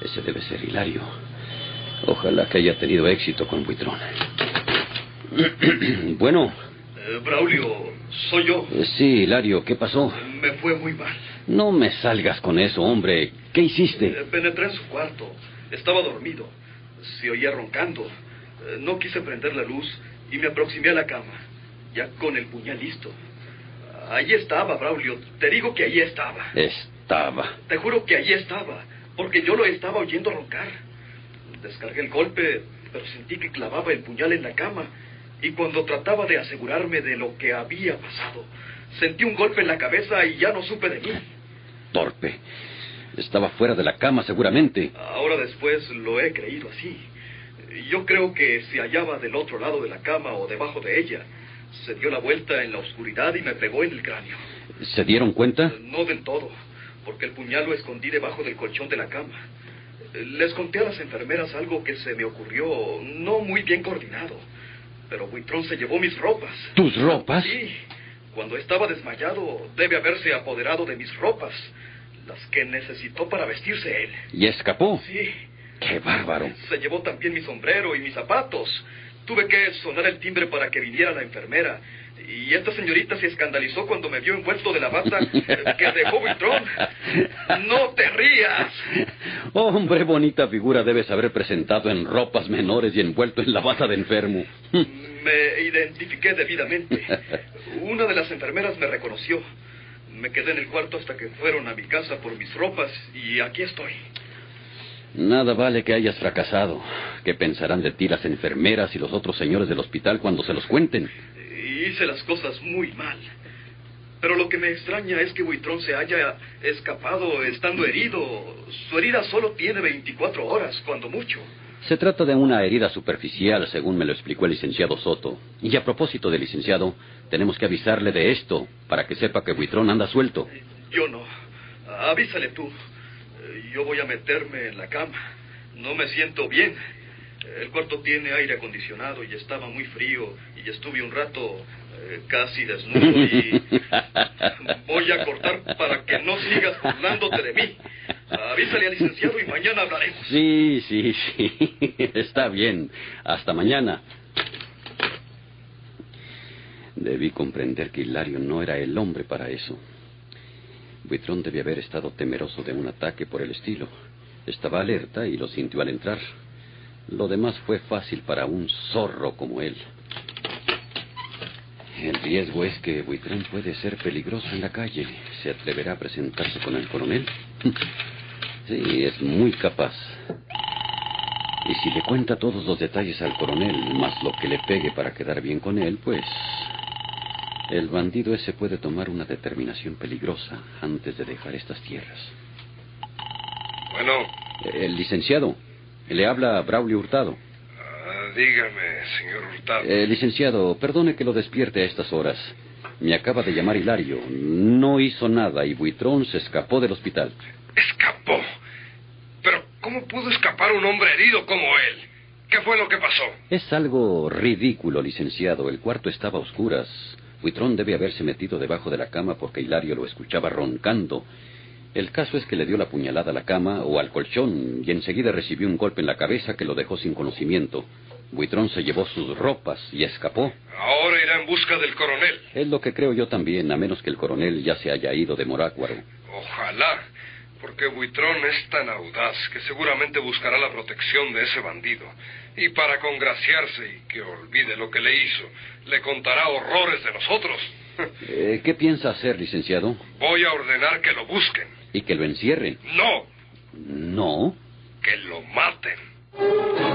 Ese debe ser Hilario. Ojalá que haya tenido éxito con Buitrón. Bueno. Braulio, soy yo. Sí, Hilario, ¿qué pasó? Me fue muy mal. No me salgas con eso, hombre. ¿Qué hiciste? Penetré en su cuarto. Estaba dormido. Se oía roncando. No quise prender la luz y me aproximé a la cama, ya con el puñal listo. Allí estaba, Braulio. Te digo que allí estaba. Estaba. Te juro que allí estaba, porque yo lo estaba oyendo roncar. Descargué el golpe, pero sentí que clavaba el puñal en la cama. Y cuando trataba de asegurarme de lo que había pasado, sentí un golpe en la cabeza y ya no supe de mí. Torpe. Estaba fuera de la cama, seguramente. Ahora después lo he creído así. Yo creo que se hallaba del otro lado de la cama o debajo de ella. Se dio la vuelta en la oscuridad y me pegó en el cráneo. ¿Se dieron cuenta? No del todo, porque el puñal lo escondí debajo del colchón de la cama. Les conté a las enfermeras algo que se me ocurrió no muy bien coordinado. Pero Buitrón se llevó mis ropas. ¿Tus ropas? Sí. Cuando estaba desmayado, debe haberse apoderado de mis ropas, las que necesitó para vestirse él. ¿Y escapó? Sí. ¡Qué bárbaro! Se llevó también mi sombrero y mis zapatos. Tuve que sonar el timbre para que viniera la enfermera. Y esta señorita se escandalizó cuando me vio envuelto de la bata que dejó Buitrón. ¡No te rías! Hombre, bonita figura debes haber presentado en ropas menores y envuelto en la bata de enfermo. Me identifiqué debidamente. Una de las enfermeras me reconoció. Me quedé en el cuarto hasta que fueron a mi casa por mis ropas y aquí estoy. Nada vale que hayas fracasado. ¿Qué pensarán de ti las enfermeras y los otros señores del hospital cuando se los cuenten? Hice las cosas muy mal. Pero lo que me extraña es que Buitrón se haya escapado estando herido. Su herida solo tiene 24 horas, cuando mucho. Se trata de una herida superficial, según me lo explicó el licenciado Soto. Y a propósito del licenciado, tenemos que avisarle de esto, para que sepa que Buitrón anda suelto. Yo no. Avísale tú. Yo voy a meterme en la cama. No me siento bien. El cuarto tiene aire acondicionado y estaba muy frío. Y estuve un rato casi desnudo y... Voy a cortar para que no sigas burlándote de mí. Avísale al licenciado y mañana hablaremos. Sí. Está bien. Hasta mañana. Debí comprender que Hilario no era el hombre para eso. Buitrón debía haber estado temeroso de un ataque por el estilo. Estaba alerta y lo sintió al entrar. Lo demás fue fácil para un zorro como él. El riesgo es que Buitrón puede ser peligroso en la calle. ¿Se atreverá a presentarse con el coronel? Sí, es muy capaz. Y si le cuenta todos los detalles al coronel, más lo que le pegue para quedar bien con él, pues... el bandido ese puede tomar una determinación peligrosa antes de dejar estas tierras. Bueno. El licenciado, le habla Braulio Hurtado. Dígame, señor Hurtado. Licenciado, perdone que lo despierte a estas horas. Me acaba de llamar Hilario. No hizo nada y Buitrón se escapó del hospital. ¿Escapó? ¿Pero cómo pudo escapar un hombre herido como él? ¿Qué fue lo que pasó? Es algo ridículo, licenciado. El cuarto estaba a oscuras. Buitrón debe haberse metido debajo de la cama porque Hilario lo escuchaba roncando. El caso es que le dio la puñalada a la cama o al colchón y enseguida recibió un golpe en la cabeza que lo dejó sin conocimiento. Buitrón se llevó sus ropas y escapó. Ahora irá en busca del coronel. Es lo que creo yo también, a menos que el coronel ya se haya ido de Morácuaro. Ojalá, porque Buitrón es tan audaz que seguramente buscará la protección de ese bandido. Y para congraciarse y que olvide lo que le hizo, le contará horrores de nosotros. ¿Qué piensa hacer, licenciado? Voy a ordenar que lo busquen. ¿Y que lo encierren? No. ¿No? Que lo maten.